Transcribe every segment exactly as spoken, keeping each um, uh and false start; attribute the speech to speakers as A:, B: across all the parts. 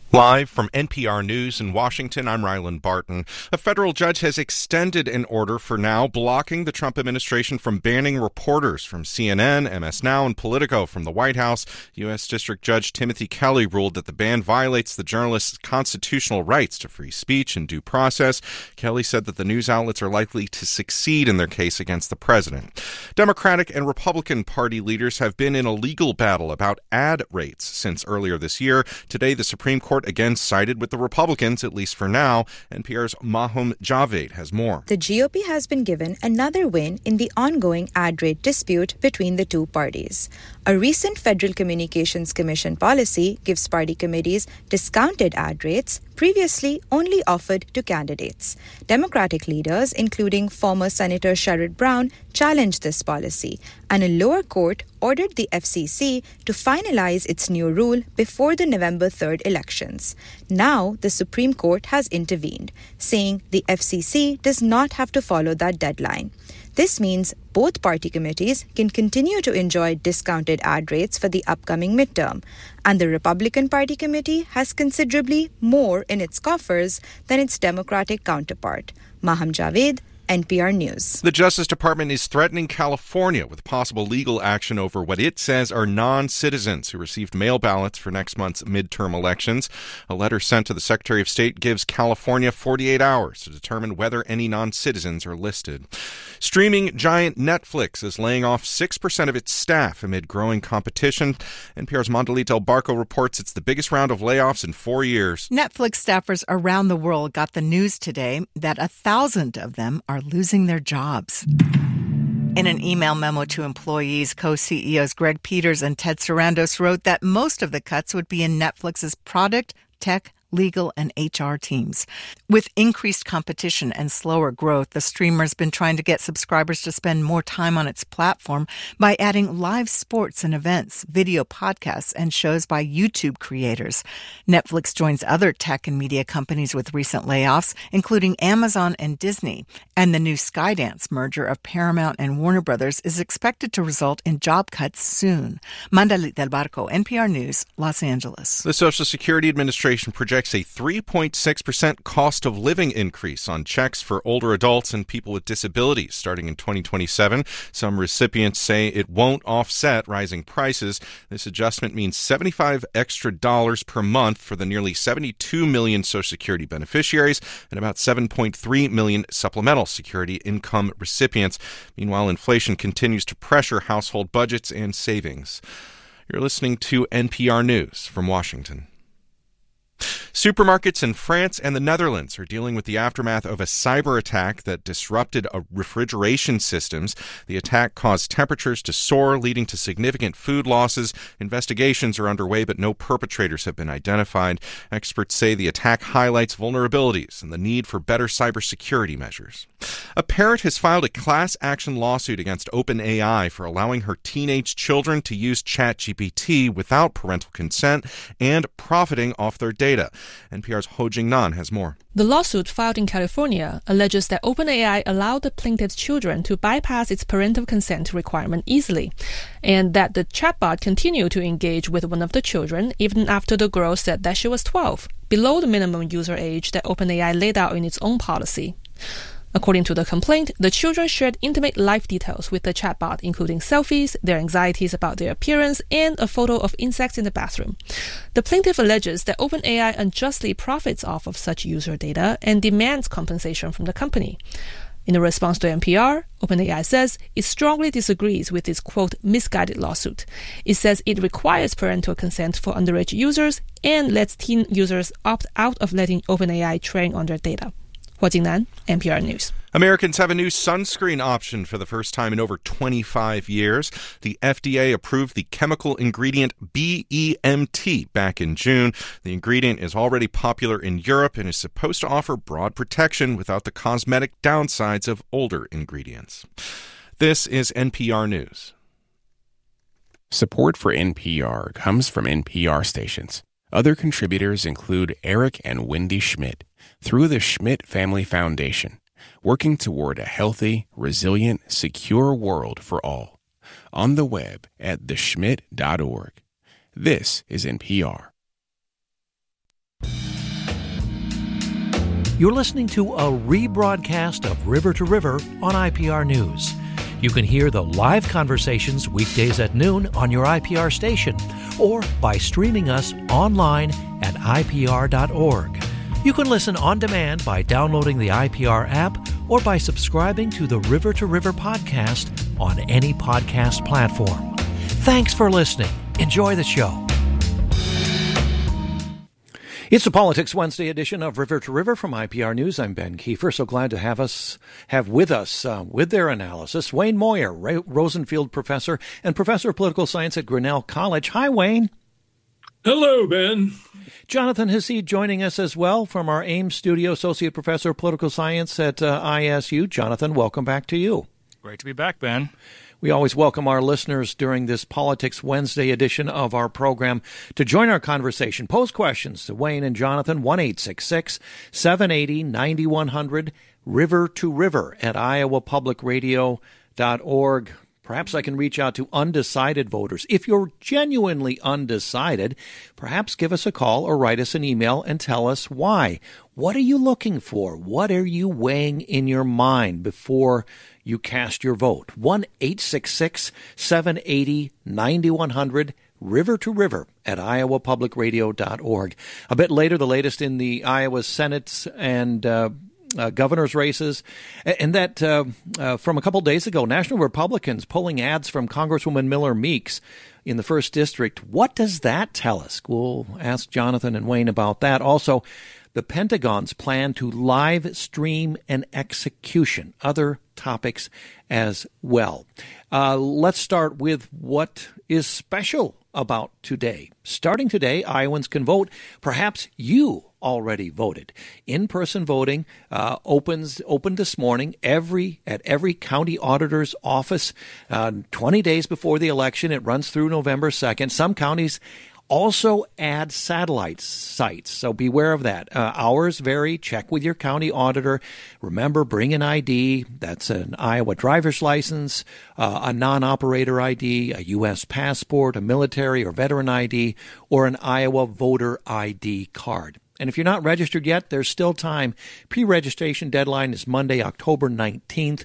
A: Live from N P R News in Washington, I'm Ryland Barton. A federal judge has extended an order for now blocking the Trump administration from banning reporters from C N N, M S Now, and Politico from the White House. U S. District Judge Timothy Kelly ruled that the ban violates the journalists' constitutional rights to free speech and due process. Kelly said that the news outlets are likely to succeed in their case against the president. Democratic and Republican Party leaders have been in a legal battle about ad rates since earlier this year. Today, the Supreme Court again sided with the Republicans, at least for now. N P R's Mahum Javed has more.
B: The G O P has been given another win in the ongoing ad rate dispute between the two parties. A recent Federal Communications Commission policy gives party committees discounted ad rates previously only offered to candidates. Democratic leaders, including former Senator Sherrod Brown, challenged this policy, and a lower court ordered the F C C to finalize its new rule before the November third elections. Now, the Supreme Court has intervened, saying the F C C does not have to follow that deadline. This means both party committees can continue to enjoy discounted ad rates for the upcoming midterm, and the Republican Party committee has considerably more in its coffers than its Democratic counterpart. Maham Javed, N P R News.
A: The Justice Department is threatening California with possible legal action over what it says are non-citizens who received mail ballots for next month's midterm elections. A letter sent to the Secretary of State gives California forty-eight hours to determine whether any non-citizens are listed. Streaming giant Netflix is laying off six percent of its staff amid growing competition. N P R's Mondelito Barco reports it's the biggest round of layoffs in four years.
C: Netflix staffers around the world got the news today that a thousand of them are losing their jobs. In an email memo to employees, co-C E Os Greg Peters and Ted Sarandos wrote that most of the cuts would be in Netflix's product, tech, legal, and H R teams. With increased competition and slower growth, the streamer's been trying to get subscribers to spend more time on its platform by adding live sports and events, video podcasts, and shows by YouTube creators. Netflix joins other tech and media companies with recent layoffs, including Amazon and Disney. And the new Skydance merger of Paramount and Warner Brothers is expected to result in job cuts soon. Mandalit Del Barco, N P R News, Los Angeles.
A: The Social Security Administration projects a three point six percent cost of living increase on checks for older adults and people with disabilities starting in twenty twenty-seven. Some recipients say it won't offset rising prices. This adjustment means seventy-five extra dollars per month for the nearly seventy-two million Social Security beneficiaries and about seven point three million supplemental security income recipients. Meanwhile, inflation continues to pressure household budgets and savings. You're listening to N P R News from Washington. Supermarkets in France and the Netherlands are dealing with the aftermath of a cyber attack that disrupted a refrigeration systems. The attack caused temperatures to soar, leading to significant food losses. Investigations are underway, but no perpetrators have been identified. Experts say the attack highlights vulnerabilities and the need for better cybersecurity measures. A parent has filed a class action lawsuit against OpenAI for allowing her teenage children to use ChatGPT without parental consent and profiting off their data. N P R's Ho Jing-nan has more.
D: The lawsuit filed in California alleges that OpenAI allowed the plaintiff's children to bypass its parental consent requirement easily, and that the chatbot continued to engage with one of the children even after the girl said that she was twelve, below the minimum user age that OpenAI laid out in its own policy. According to the complaint, the children shared intimate life details with the chatbot, including selfies, their anxieties about their appearance, and a photo of insects in the bathroom. The plaintiff alleges that OpenAI unjustly profits off of such user data and demands compensation from the company. In a response to N P R, OpenAI says it strongly disagrees with this, quote, misguided lawsuit. It says it requires parental consent for underage users and lets teen users opt out of letting OpenAI train on their data. Hua Jingnan, N P R News.
A: Americans have a new sunscreen option for the first time in over twenty-five years. The F D A approved the chemical ingredient B E M T back in June. The ingredient is already popular in Europe and is supposed to offer broad protection without the cosmetic downsides of older ingredients. This is N P R News.
E: Support for N P R comes from N P R stations. Other contributors include Eric and Wendy Schmidt through the Schmidt Family Foundation, working toward a healthy, resilient, secure world for all. On the web at the schmidt dot org. This is N P R.
F: You're listening to a rebroadcast of River to River on I P R News. You can hear the live conversations weekdays at noon on your I P R station or by streaming us online at I P R dot org. You can listen on demand by downloading the I P R app or by subscribing to the River to River podcast on any podcast platform. Thanks for listening. Enjoy the show. It's a Politics Wednesday edition of River to River from I P R News. I'm Ben Kiefer. So glad to have us have with us uh, with their analysis Wayne Moyer, Ray- Rosenfield professor and professor of political science at Grinnell College. Hi, Wayne.
G: Hello, Ben.
F: Jonathan Hassid joining us as well from our Ames studio, associate professor of political science at uh, I S U. Jonathan, welcome back to you.
G: Great to be back, Ben.
F: We always welcome our listeners during this Politics Wednesday edition of our program to join our conversation. Pose questions to Wayne and Jonathan, one eight six six, seven eight zero, nine one zero zero, river to river at iowa public radio dot org. Perhaps I can reach out to undecided voters. If you're genuinely undecided, perhaps give us a call or write us an email and tell us why. What are you looking for? What are you weighing in your mind before you cast your vote? one eight six six, seven eight zero, nine one zero zero, river to river at iowa public radio dot org. A bit later, the latest in the Iowa Senate and uh, Uh, governor's races, and that uh, uh, from a couple days ago, National Republicans pulling ads from Congresswoman Miller Meeks in the first district. What does that tell us? We'll ask Jonathan and Wayne about that. Also, the Pentagon's plan to live stream an execution, other topics as well. Uh, let's start with what is special about today. Starting today, Iowans can vote. Perhaps you already voted. In-person voting uh, opens opened this morning every at every county auditor's office uh, twenty days before the election. It runs through November second. Some counties also add satellite sites, so beware of that. Uh, hours vary. Check with your county auditor. Remember, bring an I D. That's an Iowa driver's license, uh, a non-operator I D, a U S passport, a military or veteran I D, or an Iowa voter I D card. And if you're not registered yet, there's still time. Pre-registration deadline is Monday, October nineteenth.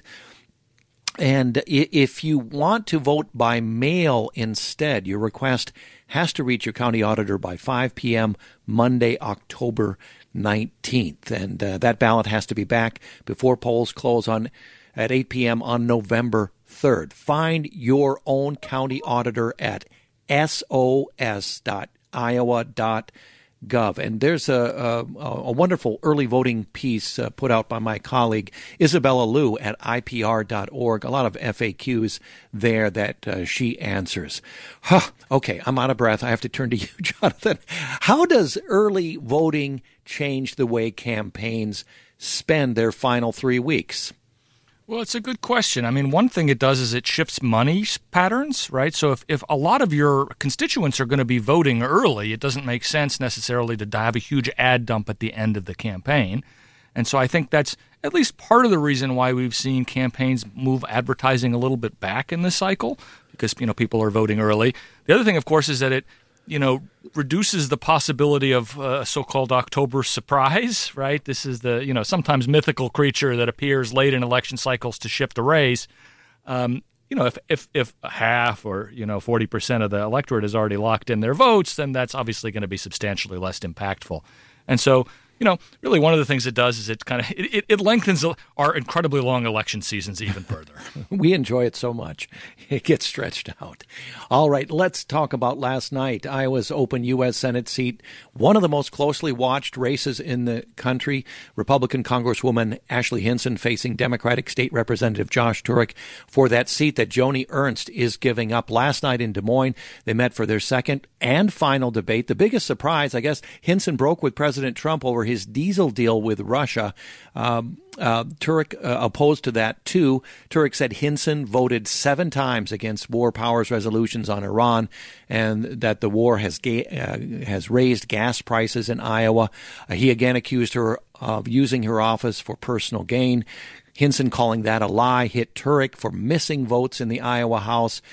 F: And if you want to vote by mail instead, your request has to reach your county auditor by five p.m. Monday, October nineteenth. And uh, that ballot has to be back before polls close on at eight p.m. on November third. Find your own county auditor at S O S dot iowa dot gov. And there's a, a, a wonderful early voting piece uh, put out by my colleague Isabella Liu at I P R dot org. A lot of F A Qs there that uh, she answers. Huh, okay, I'm out of breath. I have to turn to you, Jonathan. How does early voting change the way campaigns spend their final three weeks?
G: Well, it's a good question. I mean, one thing it does is it shifts money patterns, right? So if, if a lot of your constituents are going to be voting early, it doesn't make sense necessarily to have a huge ad dump at the end of the campaign. And so I think that's at least part of the reason why we've seen campaigns move advertising a little bit back in this cycle, because, you know, people are voting early. The other thing, of course, is that it, you know, reduces the possibility of a so-called October surprise, right? This is the, you know, sometimes mythical creature that appears late in election cycles to shift a race. Um, you know, if, if, if half or, you know, forty percent of the electorate has already locked in their votes, then that's obviously going to be substantially less impactful. And so, you know, really one of the things it does is it kind of it, it lengthens our incredibly long election seasons even further.
F: We enjoy it so much. It gets stretched out. All right, let's talk about last night. Iowa's open U S Senate seat, one of the most closely watched races in the country. Republican Congresswoman Ashley Hinson facing Democratic State Representative Josh Turek for that seat that Joni Ernst is giving up. Last night in Des Moines, they met for their second and final debate. The biggest surprise, I guess, Hinson broke with President Trump over his diesel deal with Russia. Um, uh, Turek uh, opposed to that, too. Turek said Hinson voted seven times against war powers resolutions on Iran and that the war has ga- uh, has raised gas prices in Iowa. Uh, he again accused her of using her office for personal gain. Hinson calling that a lie, hit Turek for missing votes in the Iowa House.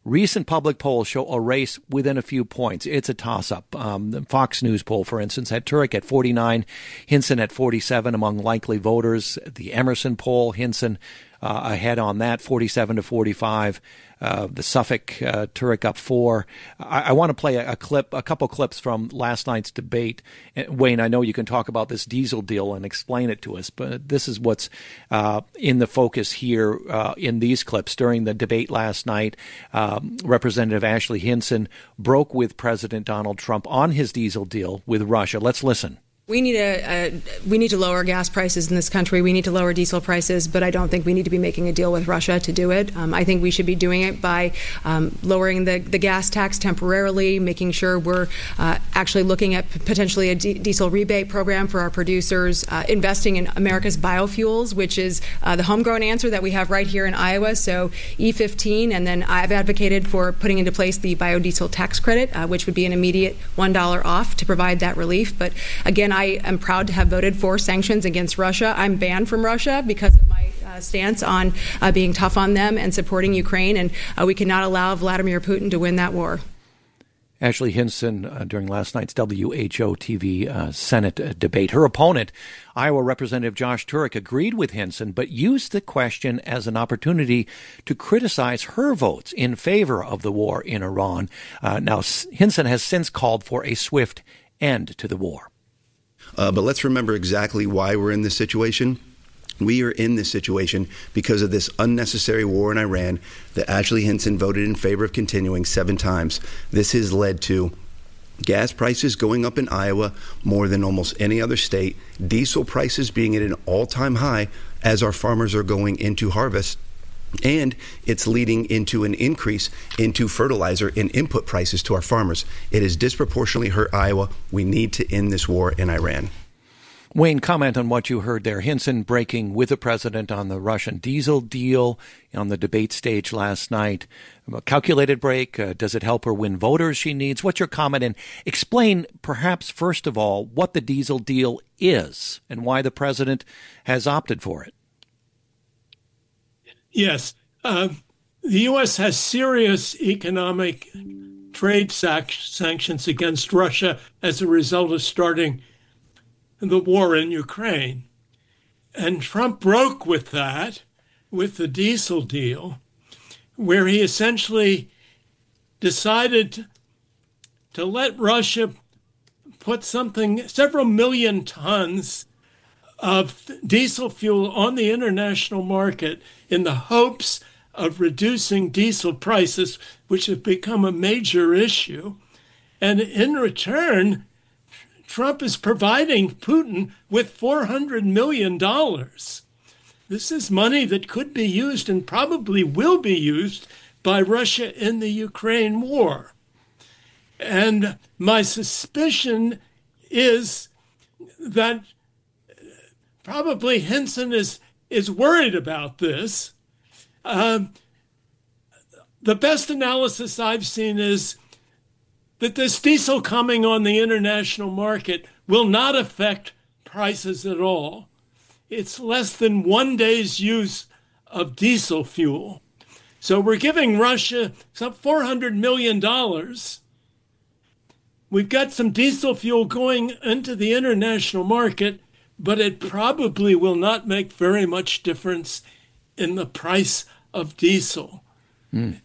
F: Recent public polls show a race within a few points. It's a toss-up. Um, the Fox News poll, for instance, had Turek at forty-nine, Hinson at forty-seven among likely voters. The Emerson poll, Hinson uh, ahead on that, forty-seven to forty-five. Uh, the Suffolk, uh, Turek up four. I, I want to play a, a clip, a couple clips from last night's debate. And Wayne, I know you can talk about this diesel deal and explain it to us, but this is what's uh, in the focus here uh, in these clips. During the debate last night, um, Representative Ashley Hinson broke with President Donald Trump on his diesel deal with Russia. Let's listen.
H: We need a, a we need to lower gas prices in this country. We need to lower diesel prices, but I don't think we need to be making a deal with Russia to do it. Um, I think we should be doing it by um, lowering the, the gas tax temporarily, making sure we're uh, actually looking at potentially a d- diesel rebate program for our producers, uh, investing in America's biofuels, which is uh, the homegrown answer that we have right here in Iowa. So E fifteen, and then I've advocated for putting into place the biodiesel tax credit, uh, which would be an immediate one dollar off to provide that relief. But again, I am proud to have voted for sanctions against Russia. I'm banned from Russia because of my uh, stance on uh, being tough on them and supporting Ukraine, and uh, we cannot allow Vladimir Putin to win that war.
F: Ashley Hinson uh, during last night's W H O T V uh, Senate uh, debate. Her opponent, Iowa Representative Josh Turek, agreed with Hinson, but used the question as an opportunity to criticize her votes in favor of the war in Iran. Uh, now, Hinson has since called for a swift end to the war.
I: Uh, but let's remember exactly why we're in this situation. We are in this situation because of this unnecessary war in Iran that Ashley Hinson voted in favor of continuing seven times. This has led to gas prices going up in Iowa more than almost any other state, diesel prices being at an all-time high as our farmers are going into harvest, and it's leading into an increase into fertilizer and input prices to our farmers. It has disproportionately hurt Iowa. We need to end this war in Iran.
F: Wayne, comment on what you heard there. Hinson breaking with the president on the Russian diesel deal on the debate stage last night. A calculated break. Uh, does it help her win voters she needs? What's your comment? And explain, perhaps, first of all, what the diesel deal is and why the president has opted for it.
J: Yes. Uh, the U S has serious economic trade sac- sanctions against Russia as a result of starting the war in Ukraine. And Trump broke with that, with the diesel deal, where he essentially decided to let Russia put something, several million tons of diesel fuel on the international market in the hopes of reducing diesel prices, which have become a major issue. And in return, Trump is providing Putin with four hundred million dollars. This is money that could be used and probably will be used by Russia in the Ukraine war. And my suspicion is that probably Hinson is, is worried about this. Um, the best analysis I've seen is that this diesel coming on the international market will not affect prices at all. It's less than one day's use of diesel fuel. So we're giving Russia some four hundred million dollars. We've got some diesel fuel going into the international market, but it probably will not make very much difference in the price of diesel.
F: Mm.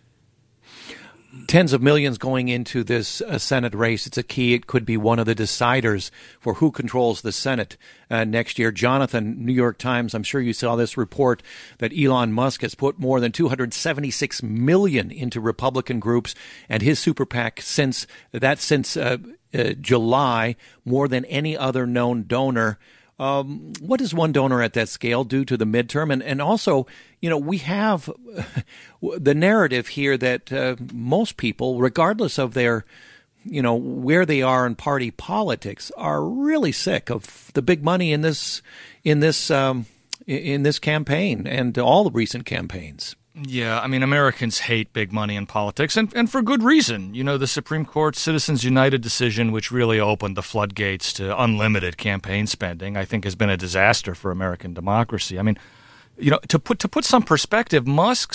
F: Tens of millions going into this uh, Senate race. It's a key. It could be one of the deciders for who controls the Senate uh, next year. Jonathan, New York Times, I'm sure you saw this report that Elon Musk has put more than two hundred seventy-six million dollars into Republican groups and his super PAC since that since uh, uh, July, more than any other known donor. Um, what does one donor at that scale do to the midterm? And, and also, you know, we have the narrative here that uh, most people, regardless of their, you know, where they are in party politics, are really sick of the big money in this in this um, in this campaign and all the recent campaigns.
G: Yeah, I mean, Americans hate big money in politics, and, and for good reason. You know, the Supreme Court's Citizens United decision, which really opened the floodgates to unlimited campaign spending, I think has been a disaster for American democracy. I mean, you know, to put to put some perspective, Musk's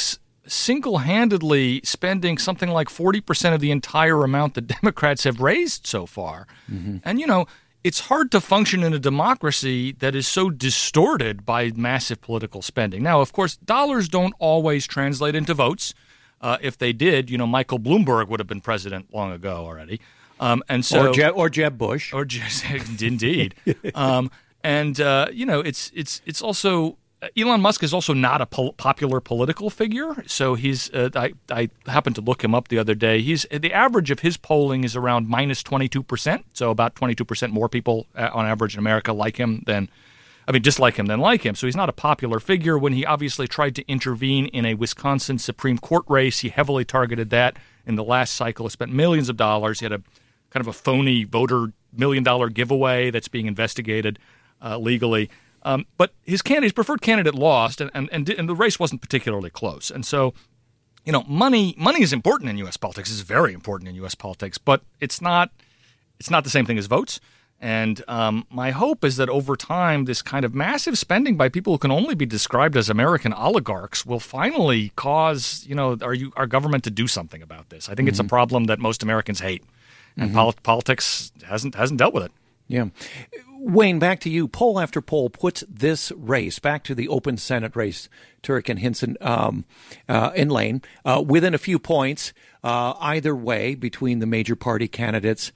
G: single-handedly spending something like forty percent of the entire amount the Democrats have raised so far. Mm-hmm. And, you know, it's hard to function in a democracy that is so distorted by massive political spending. Now, of course, dollars don't always translate into votes. Uh, if they did, you know, Michael Bloomberg would have been president long ago already. Um, and so,
F: or Jeb, or Jeb Bush,
G: or indeed. um, and uh, you know, it's it's it's also Elon Musk is also not a pol- popular political figure. So he's uh, I I happened to look him up the other day. He's the average of his polling is around minus twenty-two percent. So about twenty-two percent more people uh, on average in America like him than. I mean, dislike him than like him. So he's not a popular figure. When he obviously tried to intervene in a Wisconsin Supreme Court race, he heavily targeted that in the last cycle. He spent millions of dollars. He had a kind of a phony voter million-dollar giveaway that's being investigated uh, legally. Um, but his candidate, his preferred candidate lost, and, and, and, and the race wasn't particularly close. And so, you know, money money is important in U S politics. It's very important in U S politics, but it's not it's not the same thing as votes. And um, my hope is that over time, this kind of massive spending by people who can only be described as American oligarchs will finally cause, you know, our, our government to do something about this. I think mm-hmm. it's a problem that most Americans hate, and mm-hmm. pol- politics hasn't hasn't dealt with it.
F: Yeah. Wayne, back to you. Poll after poll puts this race, back to the open Senate race, Turek and Hinson um, uh, in Lane, uh, within a few points uh, either way between the major party candidates.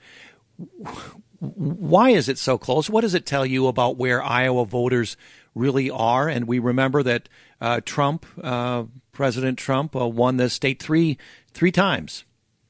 F: Why is it so close? What does it tell you about where Iowa voters really are? And we remember that uh, Trump, uh, President Trump, uh, won the state three three times.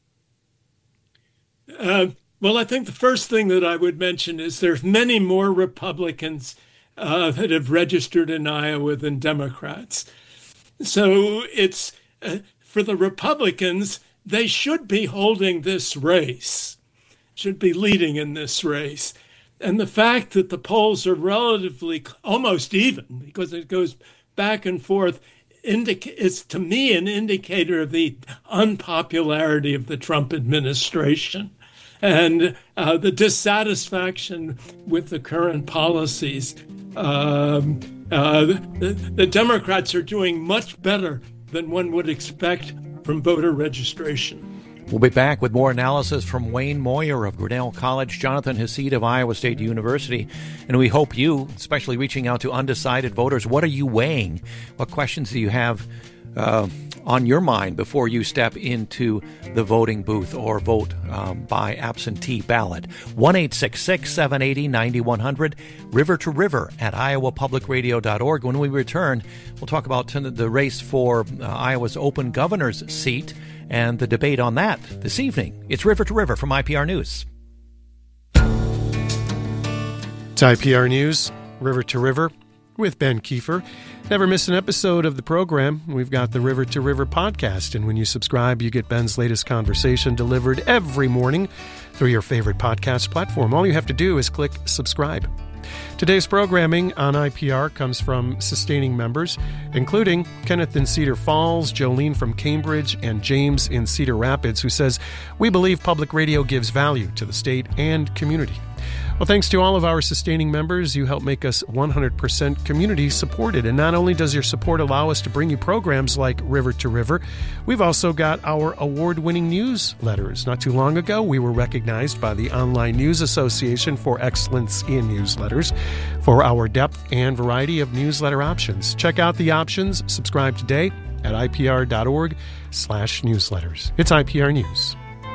J: Uh, well, I think the first thing that I would mention is there's many more Republicans uh, that have registered in Iowa than Democrats. So it's uh, for the Republicans, they should be holding this race. Should be leading in this race. And the fact that the polls are relatively almost even, because it goes back and forth, indica- is to me an indicator of the unpopularity of the Trump administration and uh, the dissatisfaction with the current policies. Um, uh, the, the Democrats are doing much better than one would expect from voter registration.
F: We'll be back with more analysis from Wayne Moyer of Grinnell College, Jonathan Hassid of Iowa State University. And we hope you, especially reaching out to undecided voters, what are you weighing? What questions do you have uh, on your mind before you step into the voting booth or vote um, by absentee ballot? one eight six six, seven eight zero, nine one zero zero, river to river at iowa public radio dot org. When we return, we'll talk about the race for uh, Iowa's open governor's seat and the debate on that this evening. It's River to River from I P R News.
K: It's I P R News, River to River, with Ben Kiefer. Never miss an episode of the program. We've got the River to River podcast, and when you subscribe, you get Ben's latest conversation delivered every morning through your favorite podcast platform. All you have to do is click subscribe. Today's programming on I P R comes from sustaining members, including Kenneth in Cedar Falls, Jolene from Cambridge, and James in Cedar Rapids, who says, "We believe public radio gives value to the state and community." Well, thanks to all of our sustaining members, you help make us one hundred percent community supported. And not only does your support allow us to bring you programs like River to River, we've also got our award-winning newsletters. Not too long ago, we were recognized by the Online News Association for excellence in newsletters for our depth and variety of newsletter options. Check out the options. Subscribe today at I P R dot org slash newsletters. It's I P R News.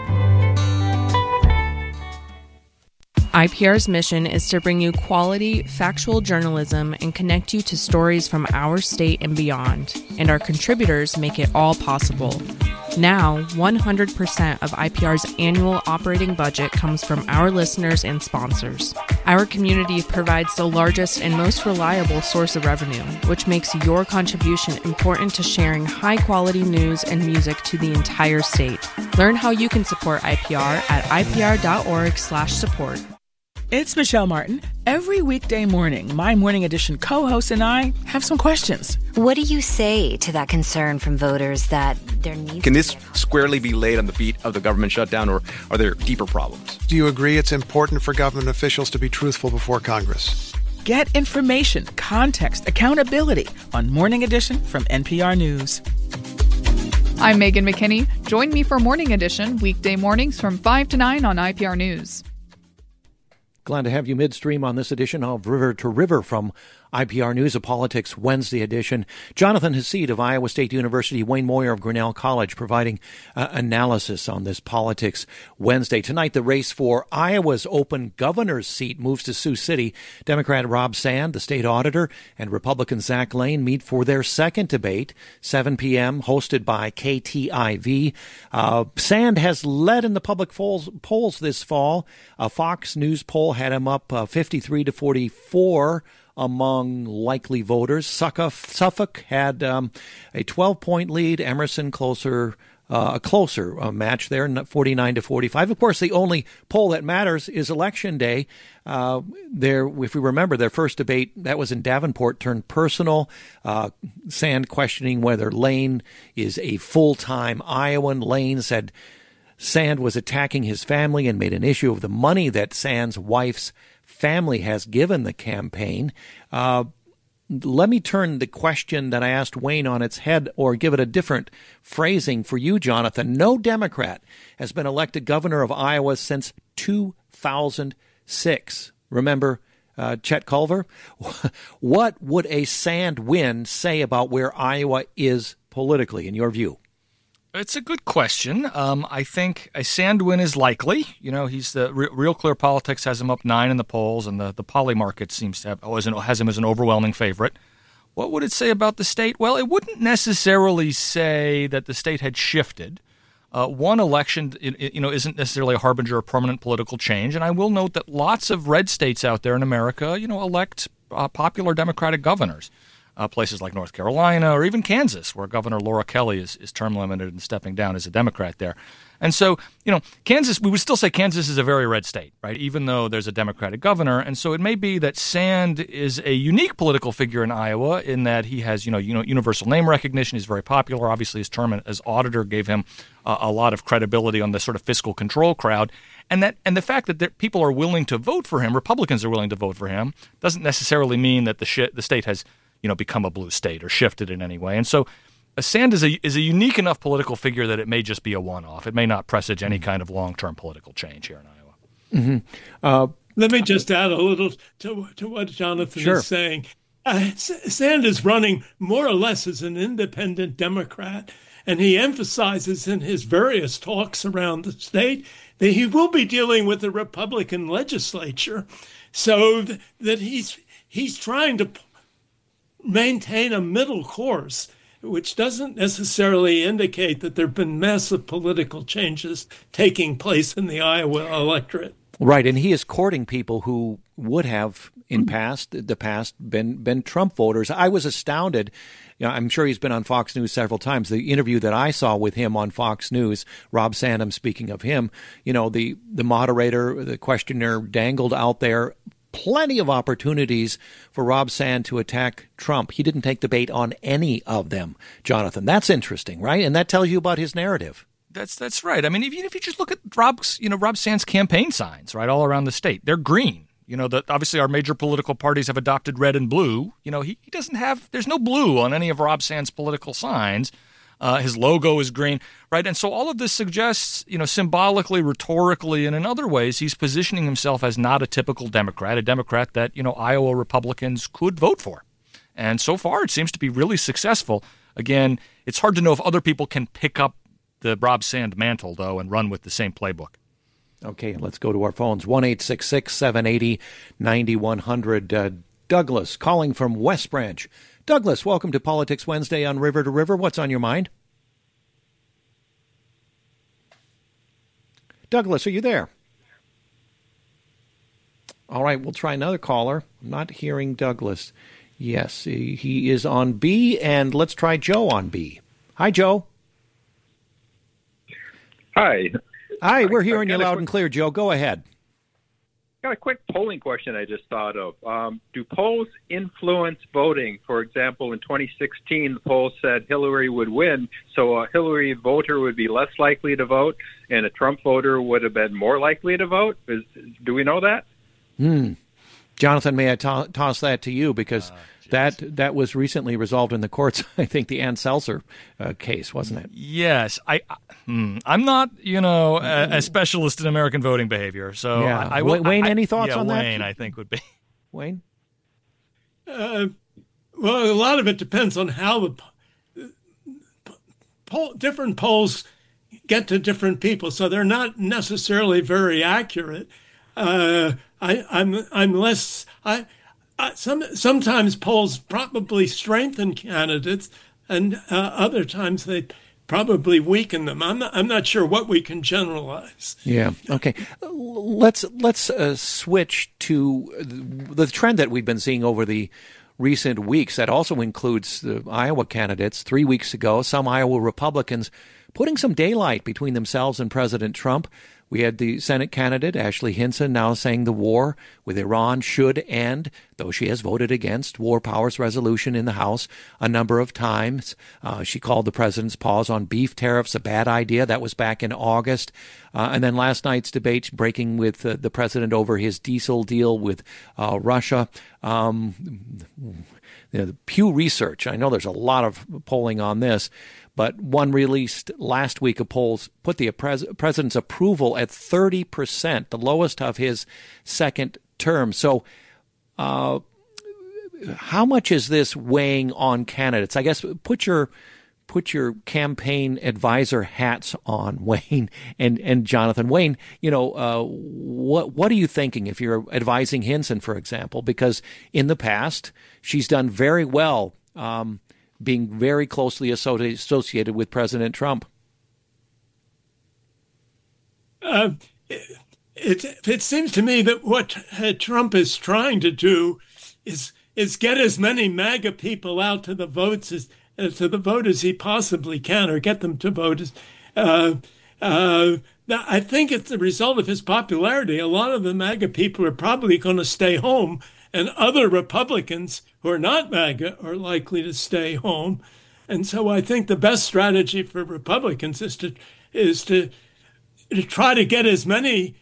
L: I P R's mission is to bring you quality, factual journalism and connect you to stories from our state and beyond. And our contributors make it all possible. Now, one hundred percent of I P R's annual operating budget comes from our listeners and sponsors. Our community provides the largest and most reliable source of revenue, which makes your contribution important to sharing high-quality news and music to the entire state. Learn how you can support I P R at I P R dot org slash support.
M: It's Michelle Martin. Every weekday morning, my Morning Edition co-host and I have some questions.
N: What do you say to that concern from voters that there needs
O: Can this squarely be laid on the feet of the government shutdown, or are there deeper problems?
P: Do you agree it's important for government officials to be truthful before Congress?
M: Get information, context, accountability on Morning Edition from N P R News.
Q: I'm Megan McKinney. Join me for Morning Edition, weekday mornings from five to nine on I P R News.
F: Glad to have you midstream on this edition of River to River from I P R News, a Politics Wednesday edition. Jonathan Hassid of Iowa State University, Wayne Moyer of Grinnell College providing uh, analysis on this Politics Wednesday. Tonight, the race for Iowa's open governor's seat moves to Sioux City. Democrat Rob Sand, the state auditor, and Republican Zach Lane meet for their second debate, seven p.m., hosted by K T I V. Uh, Sand has led in the public polls, polls this fall. A Fox News poll had him up uh, fifty-three to forty-four among likely voters. Suffolk had um, a twelve-point lead. Emerson closer, uh, a closer uh, match there, forty-nine to forty-five. Of course, the only poll that matters is Election Day. Uh, there, if we remember, their first debate, that was in Davenport, turned personal. Uh, Sand questioning whether Lane is a full-time Iowan. Lane said Sand was attacking his family and made an issue of the money that Sand's wife's family has given the campaign. Uh, let me turn the question that I asked Wayne on its head, or give it a different phrasing for you, Jonathan. No Democrat has been elected governor of Iowa since two thousand six. Remember uh, Chet Culver? What would a Sand win say about where Iowa is politically, in your view?
G: It's a good question. Um, I think a Sand win is likely. You know, he's the Re- Real Clear Politics has him up nine in the polls, and the, the Poly Market seems to have oh, as an, has him as an overwhelming favorite. What would it say about the state? Well, it wouldn't necessarily say that the state had shifted. Uh, one election, it, it, you know, isn't necessarily a harbinger of permanent political change. And I will note that lots of red states out there in America, you know, elect uh, popular Democratic governors. Uh, places like North Carolina or even Kansas, where Governor Laura Kelly is, is term limited and stepping down as a Democrat there. And so, you know, Kansas, we would still say Kansas is a very red state, right, even though there's a Democratic governor. And so it may be that Sand is a unique political figure in Iowa in that he has, you know, you know universal name recognition. He's very popular. Obviously, his term as auditor gave him uh, a lot of credibility on the sort of fiscal control crowd. And that, and the fact that there, people are willing to vote for him, Republicans are willing to vote for him, doesn't necessarily mean that the sh- the state has you know, become a blue state or shifted in any way. And so uh, Sand is a, is a unique enough political figure that it may just be a one-off. It may not presage any kind of long-term political change here in Iowa.
F: Mm-hmm. Uh,
J: Let me just add a little to, to what Jonathan
F: sure.
J: is saying. Uh, Sand is running more or less as an independent Democrat, and he emphasizes in his various talks around the state that he will be dealing with the Republican legislature, so th- that he's he's trying to maintain a middle course, which doesn't necessarily indicate that there have been massive political changes taking place in the Iowa electorate.
F: Right, and he is courting people who would have, in past the past, been been Trump voters. I was astounded. You know, I'm sure he's been on Fox News several times. The interview that I saw with him on Fox News, Rob Sandham speaking of him, you know, the, the moderator, the questioner dangled out there plenty of opportunities for Rob Sand to attack Trump. He didn't take the bait on any of them, Jonathan. That's interesting, right? And that tells you about his narrative. That's
G: that's right. I mean, even if you just look at Rob's, you know, Rob Sand's campaign signs, right, all around the state, they're green. You know, that obviously our major political parties have adopted red and blue. You know, he, he doesn't have, there's no blue on any of Rob Sand's political signs. Uh, his logo is green, right? And so all of this suggests, you know, symbolically, rhetorically, and in other ways, he's positioning himself as not a typical Democrat, a Democrat that, you know, Iowa Republicans could vote for. And so far, it seems to be really successful. Again, it's hard to know if other people can pick up the Rob Sand mantle, though, and run with the same playbook.
F: Okay, let's go to our phones. one eight six six, seven eight zero, nine one zero zero. Uh, Douglas calling from West Branch. Douglas, welcome to Politics Wednesday on River to River. What's on your mind? Douglas, are you there? All right, we'll try another caller. I'm not hearing Douglas. Yes, he, he is on B, and let's try Joe on B. Hi, Joe.
R: Hi.
F: Hi, we're hearing you loud and clear, Joe. Go ahead.
R: Got a quick polling question I just thought of. Um, do polls influence voting? For example, in twenty sixteen, the polls said Hillary would win, so a Hillary voter would be less likely to vote, and a Trump voter would have been more likely to vote. Is, do we know that?
F: Hmm. Jonathan, may I to- toss that to you? Because
G: uh,
F: That that was recently resolved in the courts. I think the Ann Seltzer uh, case, wasn't it?
G: Yes, I, I hmm, I'm not, you know, a, a specialist in American voting behavior. So,
F: yeah.
G: I, I,
F: Wayne,
G: I,
F: any thoughts
G: yeah,
F: on that?
G: Wayne, I think would be
F: Wayne.
J: Uh, well, a lot of it depends on how the poll, different polls get to different people, so they're not necessarily very accurate. Uh, I, I'm I'm less I. Uh, some sometimes polls probably strengthen candidates, and uh, other times they probably weaken them. I'm not, I'm not sure what we can generalize.
F: Yeah. Okay. Let's let's uh, switch to the trend that we've been seeing over the recent weeks. That also includes the Iowa candidates. Three weeks ago, some Iowa Republicans putting some daylight between themselves and President Trump. We had the Senate candidate, Ashley Hinson, now saying the war with Iran should end, though she has voted against war powers resolution in the House a number of times. Uh, she called the president's pause on beef tariffs a bad idea. That was back in August. Uh, and then last night's debate breaking with uh, the president over his diesel deal with uh, Russia. Um, you know, the Pew Research, I know there's a lot of polling on this, but one released last week of polls put the pres- president's approval at thirty percent, the lowest of his second term. So uh, how much is this weighing on candidates? I guess put your put your campaign advisor hats on, Wayne and, and Jonathan. Wayne, you know, uh, what what are you thinking if you're advising Hinson, for example? Because in the past, she's done very well um being very closely associated with President Trump.
J: Uh, it, it, it seems to me that what uh, Trump is trying to do is is get as many MAGA people out to the votes as uh, to the vote as he possibly can, or get them to vote. As, uh, uh, I think it's the result of his popularity. A lot of the MAGA people are probably going to stay home, and other Republicans who are not MAGA are likely to stay home. And so I think the best strategy for Republicans is to is to, to try to get as many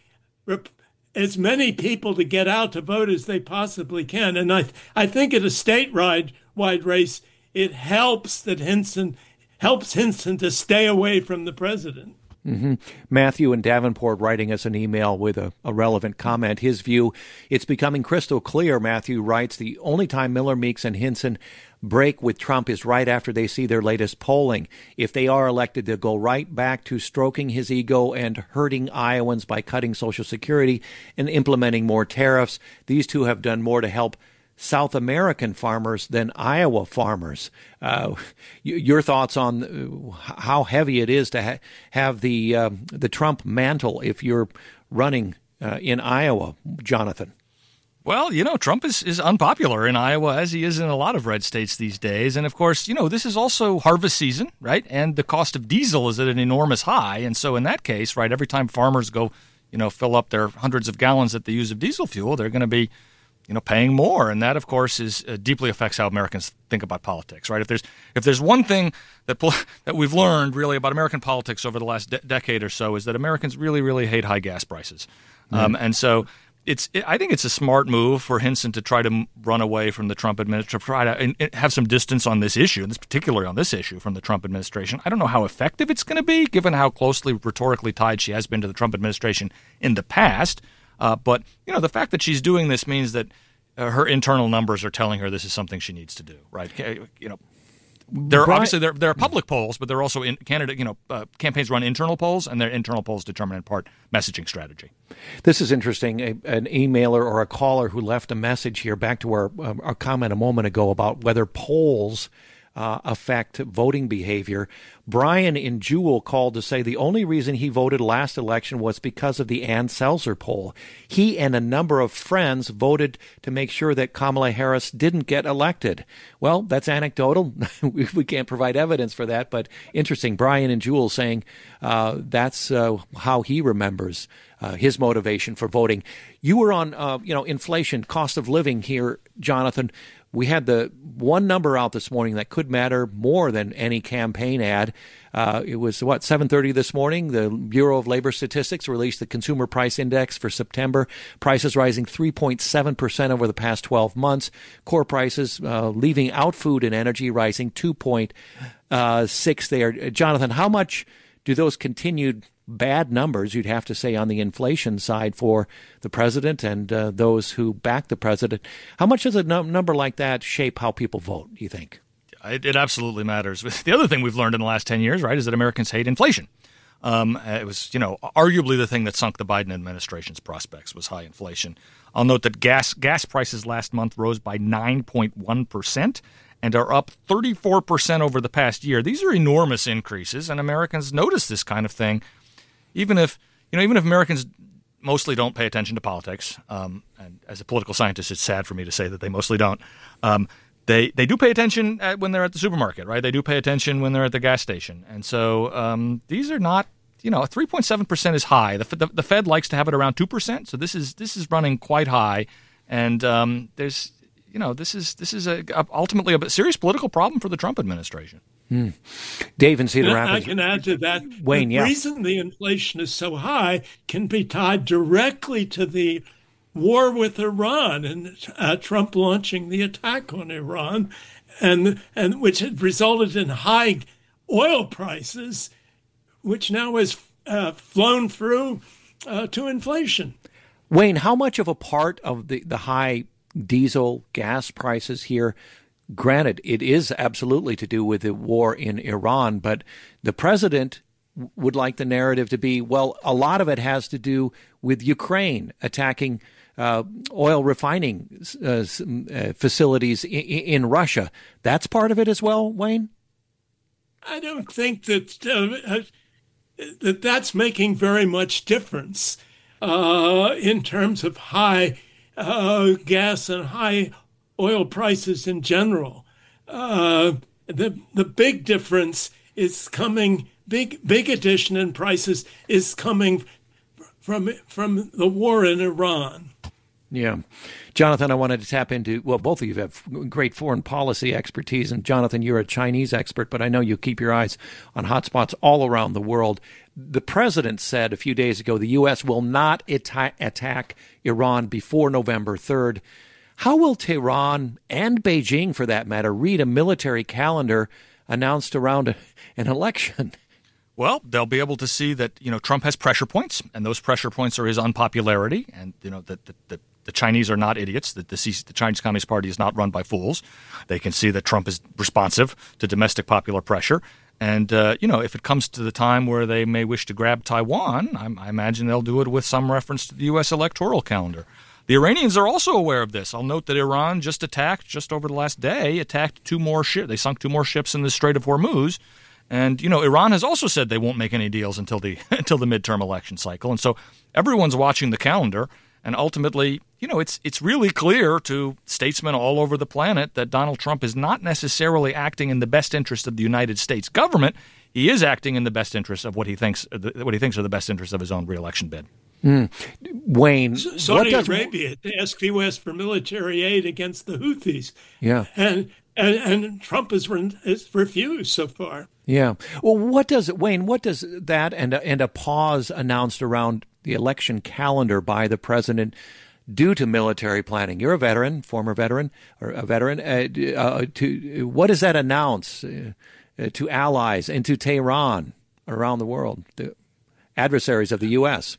J: as many people to get out to vote as they possibly can. And I I think in a statewide wide race, it helps that Hinson helps Hinson to stay away from the president.
F: Mm-hmm. Matthew in Davenport writing us an email with a, a relevant comment. His view, it's becoming crystal clear, Matthew writes, the only time Miller Meeks and Hinson break with Trump is right after they see their latest polling. If they are elected, they'll go right back to stroking his ego and hurting Iowans by cutting Social Security and implementing more tariffs. These two have done more to help South American farmers than Iowa farmers. Uh, your thoughts on how heavy it is to ha- have the uh, the Trump mantle if you're running uh, in Iowa, Jonathan?
G: Well, you know, Trump is, is unpopular in Iowa, as he is in a lot of red states these days. And, of course, you know, this is also harvest season, right? And the cost of diesel is at an enormous high. And so in that case, right, every time farmers go, you know, fill up their hundreds of gallons that they use of diesel fuel, they're going to be you know, paying more, and that, of course, is uh, deeply affects how Americans think about politics, right? If there's if there's one thing that that we've learned really about American politics over the last de- decade or so is that Americans really, really hate high gas prices, mm. um, and so it's it, I think it's a smart move for Hinson to try to run away from the Trump administration, to try to and, and have some distance on this issue, and this particularly on this issue from the Trump administration. I don't know how effective it's going to be, given how closely rhetorically tied she has been to the Trump administration in the past. Uh, but, you know, the fact that she's doing this means that uh, her internal numbers are telling her this is something she needs to do, right? You know, there are
F: Brian,
G: obviously there, there are public polls, but there are also in candidate, you know, uh, campaigns run internal polls, and their internal polls determine in part messaging strategy.
F: This is interesting. A, an emailer or a caller who left a message here, back to our, um, our comment a moment ago about whether polls Uh, affect voting behavior. Brian in Jewel called to say the only reason he voted last election was because of the Ann Seltzer poll. He and a number of friends voted to make sure that Kamala Harris didn't get elected. Well, that's anecdotal. we, we can't provide evidence for that, but interesting. Brian in Jewel saying uh, that's uh, how he remembers uh, his motivation for voting. You were on, uh, you know, inflation, cost of living here, Jonathan. we had the one number out this morning that could matter more than any campaign ad. Uh, it was, what, seven thirty this morning. The Bureau of Labor Statistics released the Consumer Price Index for September. Prices rising three point seven percent over the past twelve months. Core prices, uh, leaving out food and energy, rising two point six there. Jonathan, how much do those continued bad numbers, you'd have to say, on the inflation side for the president and uh, those who back the president, how much does a num- number like that shape how people vote, do you think?
G: It, it absolutely matters. The other thing we've learned in the last ten years, right, is that Americans hate inflation. Um, it was, you know, arguably the thing that sunk the Biden administration's prospects was high inflation. I'll note that gas gas prices last month rose by nine point one percent and are up thirty-four percent over the past year. These are enormous increases, and Americans notice this kind of thing. Even if, you know, even if Americans mostly don't pay attention to politics, um, and as a political scientist, it's sad for me to say that they mostly don't, um, they, they do pay attention at, when they're at the supermarket, right? They do pay attention when they're at the gas station. And so um, these are not, you know, three point seven percent is high. The, the, the Fed likes to have it around two percent, so this is this is running quite high. And um, there's, you know, this is this is a, a, ultimately a serious political problem for the Trump administration.
F: Hmm. Dave in Cedar Rapids.
J: I can add to that.
F: Wayne,
J: the
F: yeah.
J: reason the inflation is so high can be tied directly to the war with Iran and uh, Trump launching the attack on Iran, and and which had resulted in high oil prices, which now has uh, flown through uh, to inflation.
F: Wayne, how much of a part of the, the high diesel gas prices here? Granted, it is absolutely to do with the war in Iran, but the president would like the narrative to be, well, a lot of it has to do with Ukraine attacking uh, oil refining uh, facilities in, in Russia. That's part of it as well, Wayne?
J: I don't think that uh, that that's making very much difference uh, in terms of high uh, gas and high oil prices in general. Uh, the the big difference is coming, big big addition in prices is coming from from the war in Iran.
F: Yeah. Jonathan, I wanted to tap into, well, both of you have great foreign policy expertise, and Jonathan, you're a Chinese expert, but I know you keep your eyes on hotspots all around the world. The president said a few days ago the U S will not atta- attack Iran before November third. How will Tehran and Beijing, for that matter, read a military calendar announced around a, an election?
G: Well, they'll be able to see that, you know, Trump has pressure points, and those pressure points are his unpopularity, and, you know, that the, the, the Chinese are not idiots, that the, the Chinese Communist Party is not run by fools. They can see that Trump is responsive to domestic popular pressure. And, uh, you know, if it comes to the time where they may wish to grab Taiwan, I, I imagine they'll do it with some reference to the U S electoral calendar. The Iranians are also aware of this. I'll note that Iran just attacked, just over the last day, attacked two more ships. They sunk two more ships in the Strait of Hormuz. And, you know, Iran has also said they won't make any deals until the until the midterm election cycle. And so everyone's watching the calendar. And ultimately, you know, it's it's really clear to statesmen all over the planet that Donald Trump is not necessarily acting in the best interest of the United States government. He is acting in the best interest of what he thinks what he thinks are the best interests of his own reelection bid.
F: Mm. Wayne,
J: Saudi
F: does...
J: Arabia asked the U S for military aid against the Houthis.
F: Yeah,
J: and and, and Trump has, re- has refused so far.
F: Yeah. Well, what does Wayne? What does that and a, and a pause announced around the election calendar by the president do to military planning? You're a veteran, former veteran, or a veteran. Uh, uh, to what does that announce uh, uh, to allies and to Tehran around the world, the adversaries of the U S?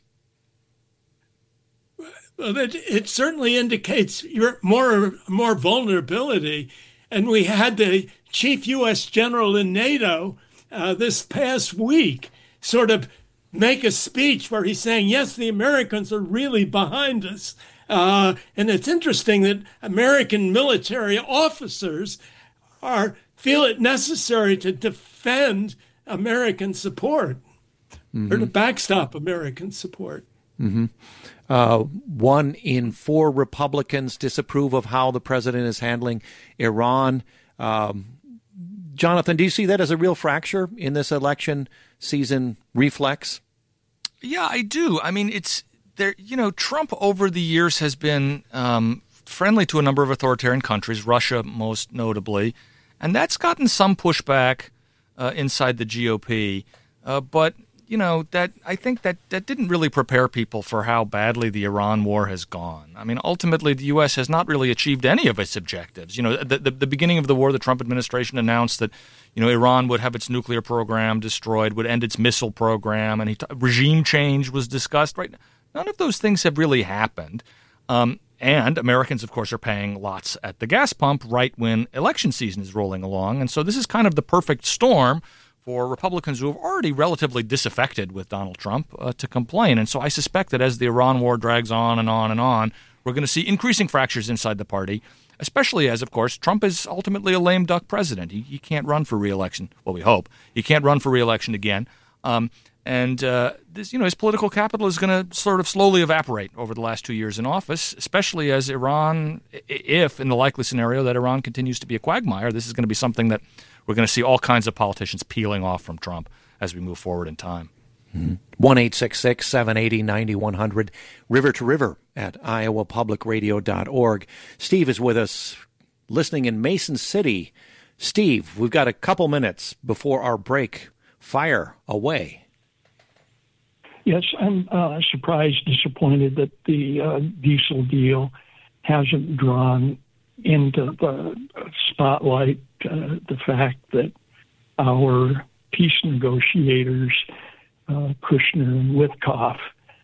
J: Well, it, it certainly indicates you're more more vulnerability. And we had the chief U S general in NATO uh, this past week sort of make a speech where he's saying, yes, the Americans are really behind us. Uh, and it's interesting that American military officers are feel it necessary to defend American support mm-hmm. or to backstop American support.
F: Mm-hmm. Uh, one in four Republicans disapprove of how the president is handling Iran. Um, Jonathan, do you see that as a real fracture in this election season reflex?
G: Yeah, I do. I mean, it's there. You know, Trump over the years has been um, friendly to a number of authoritarian countries, Russia most notably, and that's gotten some pushback uh, inside the G O P. Uh, but, you know, that I think that, that didn't really prepare people for how badly the Iran war has gone. I mean, ultimately, the U S has not really achieved any of its objectives. You know, at the, the, the beginning of the war, the Trump administration announced that, you know, Iran would have its nuclear program destroyed, would end its missile program, and he t- regime change was discussed. Right? None of those things have really happened. Um, and Americans, of course, are paying lots at the gas pump right when election season is rolling along. And so this is kind of the perfect storm for Republicans who have already relatively disaffected with Donald Trump uh, to complain. And so I suspect that as the Iran war drags on and on and on, we're going to see increasing fractures inside the party, especially as, of course, Trump is ultimately a lame duck president. He, he can't run for re-election. Well, we hope. He can't run for re-election again. Um, and, uh, this, you know, his political capital is going to sort of slowly evaporate over the last two years in office, especially as Iran, if in the likely scenario that Iran continues to be a quagmire, this is going to be something that we're going to see all kinds of politicians peeling off from Trump as we move forward in time.
F: one eight six six, seven eight zero, nine one zero zero, river to river at iowa public radio dot org. Steve is with us, listening in Mason City. Steve, we've got a couple minutes before our break. Fire away.
S: Yes, I'm uh, surprised, disappointed that the uh, diesel deal hasn't drawn into the spotlight uh, the fact that our peace negotiators, uh, Kushner and Witkoff,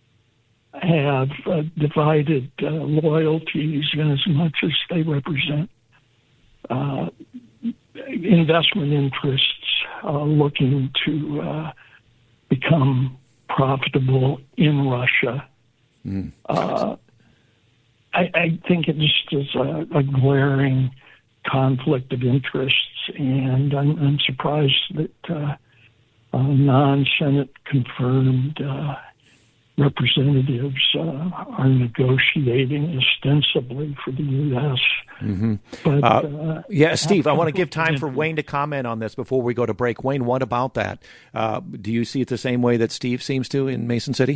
S: have uh, divided uh, loyalties in as much as they represent uh, investment interests uh, looking to uh, become profitable in Russia. Mm. Uh, I, I think it just is a, a glaring conflict of interests, and I'm, I'm surprised that uh, uh, non-Senate confirmed uh, representatives uh, are negotiating ostensibly for the U S
F: Mm-hmm.
S: But,
F: uh,
S: uh,
F: yeah, Steve, I want to give time for Wayne to comment on this before we go to break. Wayne, what about that? Uh, do you see it the same way that Steve seems to in Mason City?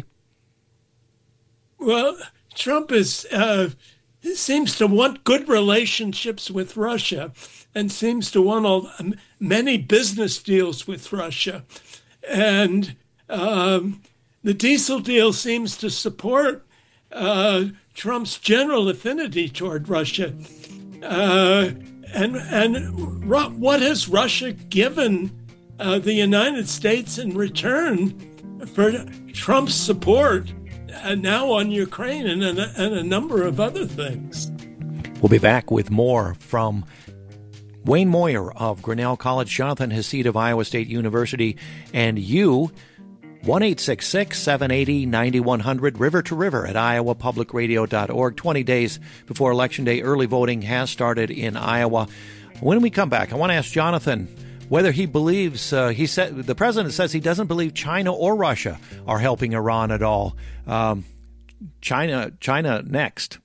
J: Well, Trump is uh, seems to want good relationships with Russia and seems to want all, many business deals with Russia. And um, the diesel deal seems to support uh, Trump's general affinity toward Russia. Uh, and and Ru- what has Russia given uh, the United States in return for Trump's support uh, now on Ukraine and a, and a number of other things?
F: We'll be back with more from Wayne Moyer of Grinnell College, Jonathan Hassid of Iowa State University, and you. one eight six six, seven eight zero, nine one zero zero, river to river at iowa public radio dot org. twenty days before Election Day, early voting has started in Iowa. When we come back, I want to ask Jonathan whether he believes, uh, he said, the president says he doesn't believe China or Russia are helping Iran at all. Um, China, China next.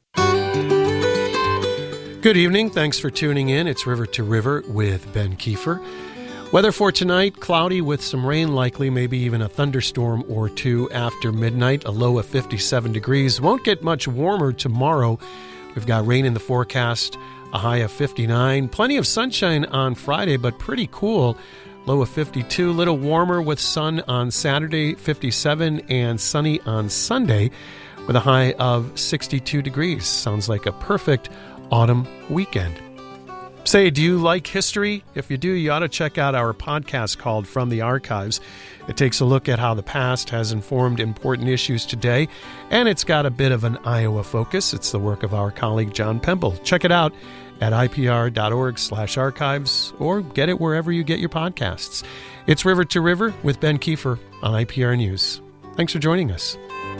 K: Good evening. Thanks for tuning in. It's River to River with Ben Kiefer. Weather for tonight, cloudy with some rain likely, maybe even a thunderstorm or two after midnight, a low of fifty-seven degrees. Won't get much warmer tomorrow. We've got rain in the forecast, a high of fifty-nine. Plenty of sunshine on Friday, but pretty cool, low of fifty-two. A little warmer with sun on Saturday, fifty-seven, and sunny on Sunday with a high of sixty-two degrees. Sounds like a perfect autumn weekend. Say, do you like history? If you do, you ought to check out our podcast called From the Archives. It takes a look at how the past has informed important issues today, and it's got a bit of an Iowa focus. It's the work of our colleague John Pemble. Check it out at I P R dot org slash archives or get it wherever you get your podcasts. It's River to River with Ben Kiefer on I P R News. Thanks for joining us.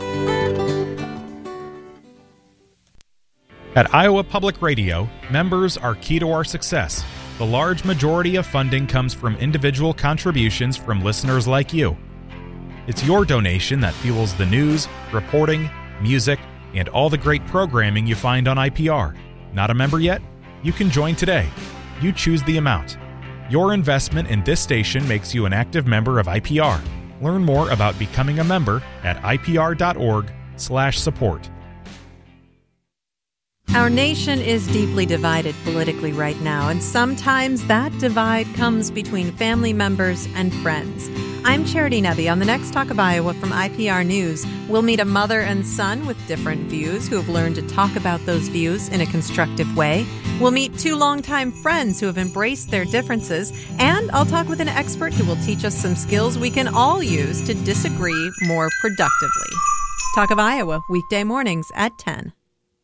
T: At Iowa Public Radio, members are key to our success. The large majority of funding comes from individual contributions from listeners like you. It's your donation that fuels the news, reporting, music, and all the great programming you find on I P R. Not a member yet? You can join today. You choose the amount. Your investment in this station makes you an active member of I P R. Learn more about becoming a member at I P R dot org slash support.
U: Our nation is deeply divided politically right now, and sometimes that divide comes between family members and friends. I'm Charity Nebbe. On the next Talk of Iowa from I P R News, we'll meet a mother and son with different views who have learned to talk about those views in a constructive way. We'll meet two longtime friends who have embraced their differences, and I'll talk with an expert who will teach us some skills we can all use to disagree more productively. Talk of Iowa, weekday mornings at ten.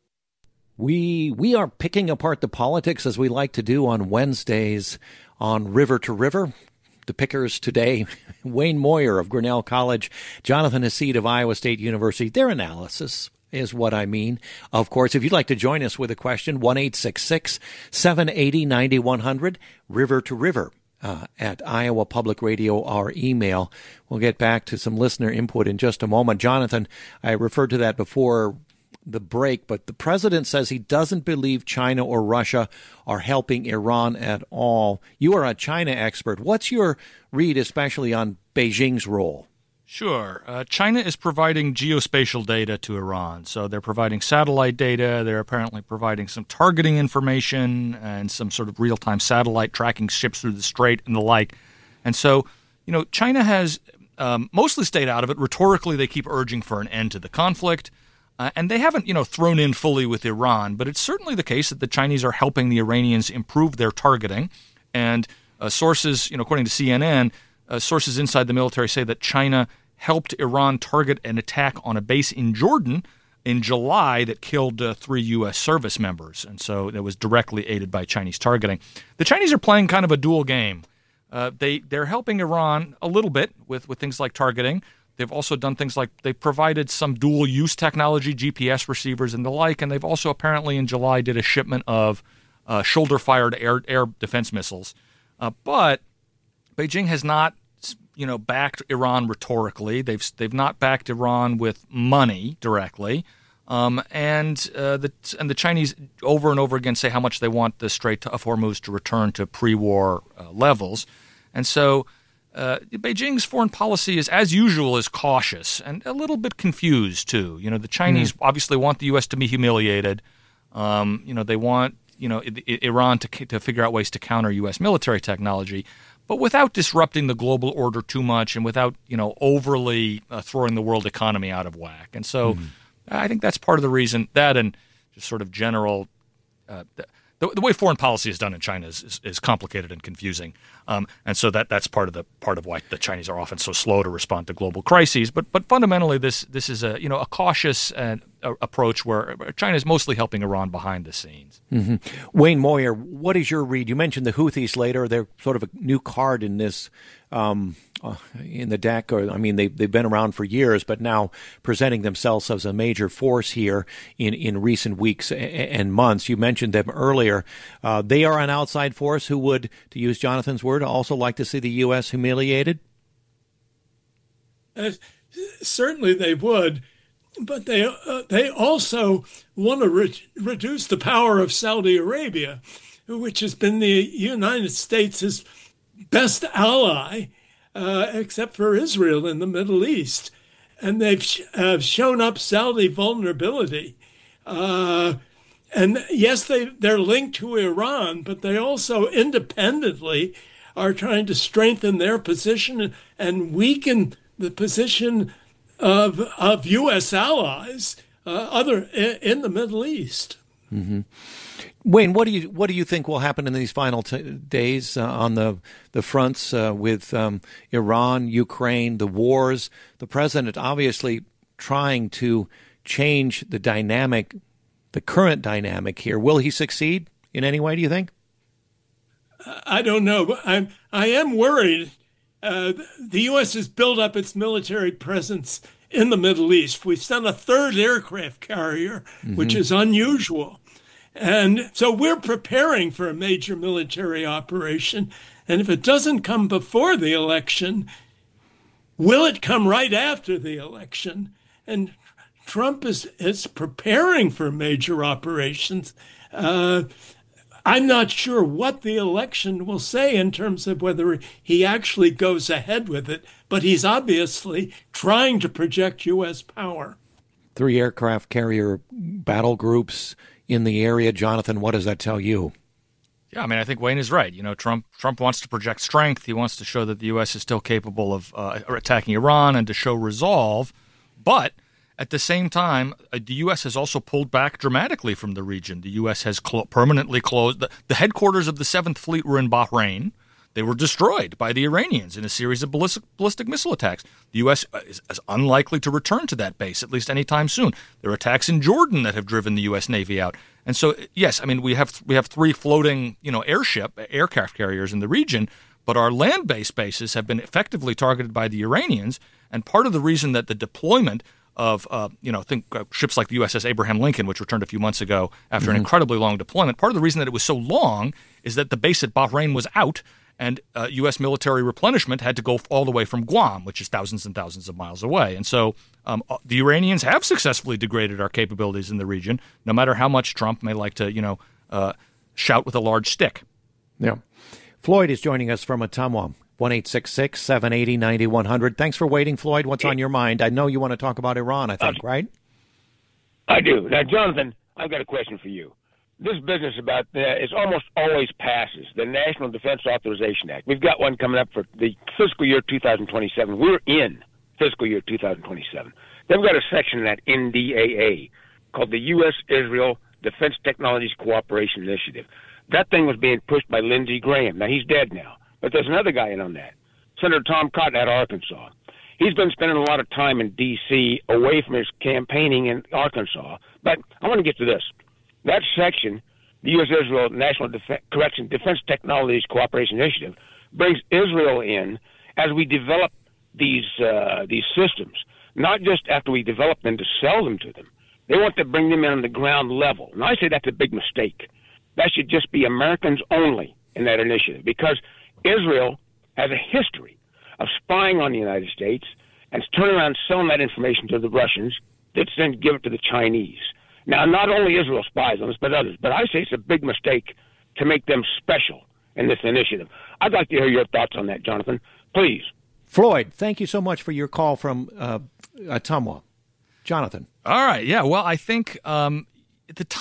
F: We we are picking apart the politics as we like to do on Wednesdays on River to River. The pickers today, Wayne Moyer of Grinnell College, Jonathan Hassid of Iowa State University. Their analysis is what I mean. Of course, if you'd like to join us with a question, one eight six six, seven eight zero, nine one zero zero, River to River uh, at Iowa Public Radio, our email. We'll get back to some listener input in just a moment. Jonathan, I referred to that before the break, but the president says he doesn't believe China or Russia are helping Iran at all. You are a China expert. What's your read, especially on Beijing's role?
G: Sure. Uh, China is providing geospatial data to Iran. So they're providing satellite data. They're apparently providing some targeting information and some sort of real-time satellite tracking ships through the strait and the like. And so, you know, China has um, mostly stayed out of it. Rhetorically, they keep urging for an end to the conflict. Uh, and they haven't, you know, thrown in fully with Iran, but it's certainly the case that the Chinese are helping the Iranians improve their targeting. And uh, sources, you know, according to C N N, uh, sources inside the military say that China helped Iran target an attack on a base in Jordan in July that killed uh, three U S service members. And so it was directly aided by Chinese targeting. The Chinese are playing kind of a dual game. Uh, they, they're helping Iran a little bit with, with things like targeting. They've also done things like they've provided some dual-use technology, G P S receivers and the like, and they've also apparently in July did a shipment of uh, shoulder-fired air air defense missiles. Uh, but Beijing has not, you know, backed Iran rhetorically. They've they've not backed Iran with money directly, um, and uh, the and the Chinese over and over again say how much they want the Strait of Hormuz to return to pre-war uh, levels, and so. Uh, Beijing's foreign policy is, as usual, is cautious and a little bit confused too. You know, the Chinese mm. obviously want the U S to be humiliated. Um, you know, they want you know I- I- Iran to to figure out ways to counter U S military technology, but without disrupting the global order too much and without you know overly uh, throwing the world economy out of whack. And so, mm. I think that's part of the reason that and just sort of general. Uh, th- The, the way foreign policy is done in China is, is, is complicated and confusing, um, and so that that's part of the part of why the Chinese are often so slow to respond to global crises. But but fundamentally, this this is a you know a cautious uh, a, approach where China is mostly helping Iran behind the scenes.
F: Mm-hmm. Wayne Moyer, what is your read? You mentioned the Houthis later; they're sort of a new card in this. Um, uh, in the deck, or I mean, they, they've been around for years, but now presenting themselves as a major force here in, in recent weeks and months. You mentioned them earlier. Uh, they are an outside force who would, to use Jonathan's word, also like to see the U S humiliated?
J: Uh, certainly they would, but they uh, they also want to re- reduce the power of Saudi Arabia, which has been the United States' best ally, uh, except for Israel in the Middle East. And they've sh- uh, shown up Saudi vulnerability. Uh, and yes, they, they're linked to Iran, but they also independently are trying to strengthen their position and weaken the position of, of U S allies uh, other in the Middle East.
F: Mm-hmm. Wayne, what do you what do you think will happen in these final t- days uh, on the the fronts uh, with um, Iran, Ukraine, the wars? The president obviously trying to change the dynamic, the current dynamic here. Will he succeed in any way? Do you think?
J: I don't know, but I'm I am worried. Uh, the U S has built up its military presence in the Middle East. We've sent a third aircraft carrier, mm-hmm. which is unusual. And so we're preparing for a major military operation. And if it doesn't come before the election, will it come right after the election? And Trump is, is preparing for major operations. Uh, I'm not sure what the election will say in terms of whether he actually goes ahead with it, but he's obviously trying to project U S power.
F: three aircraft carrier battle groups in the area. Jonathan, what does that tell you?
G: Yeah, I mean, I think Wayne is right. You know, Trump Trump wants to project strength. He wants to show that the U S is still capable of uh, attacking Iran and to show resolve. But at the same time, uh, the U S has also pulled back dramatically from the region. The U S has clo- permanently closed. The, the headquarters of the Seventh Fleet were in Bahrain. They were destroyed by the Iranians in a series of ballistic, ballistic missile attacks. The U S is, is unlikely to return to that base, at least anytime soon. There are attacks in Jordan that have driven the U S Navy out. And so, yes, I mean, we have we have three floating, you know, airship, aircraft carriers in the region, but our land-based bases have been effectively targeted by the Iranians. And part of the reason that the deployment of, uh, you know, think uh, ships like the U S S Abraham Lincoln, which returned a few months ago after mm-hmm. an incredibly long deployment, part of the reason that it was so long is that the base at Bahrain was out, and uh, U S military replenishment had to go all the way from Guam, which is thousands and thousands of miles away. And so um, the Iranians have successfully degraded our capabilities in the region, no matter how much Trump may like to, you know, uh, shout with a large stick.
F: Yeah. Floyd is joining us from Ottumwa. one eight six six, seven eight zero, nine one zero zero. Thanks for waiting, Floyd. What's on your mind? I know you want to talk about Iran, I think, right?
B: I do. Now, Jonathan, I've got a question for you. This business about uh, it's almost always passes the National Defense Authorization Act. We've got one coming up for the fiscal year two thousand twenty-seven. We're in fiscal year two thousand twenty-seven. They've got a section in that N D A A called the U S Israel Defense Technologies Cooperation Initiative. That thing was being pushed by Lindsey Graham. Now, he's dead now, but there's another guy in on that, Senator Tom Cotton out of Arkansas. He's been spending a lot of time in D C away from his campaigning in Arkansas. But I want to get to this. That section, the U S Israel National Def- Correction Defense Technologies Cooperation Initiative, brings Israel in as we develop these uh, these systems, not just after we develop them to sell them to them. They want to bring them in on the ground level. And I say that's a big mistake. That should just be Americans only in that initiative, because Israel has a history of spying on the United States and turning around and selling that information to the Russians that then give it to the Chinese. Now, not only Israel spies on us, but others. But I say it's a big mistake to make them special in this initiative. I'd like to hear your thoughts on that, Jonathan. Please.
F: Floyd, thank you so much for your call from uh, Ottumwa. Jonathan.
G: All right. Yeah. Well, I think um, at the time,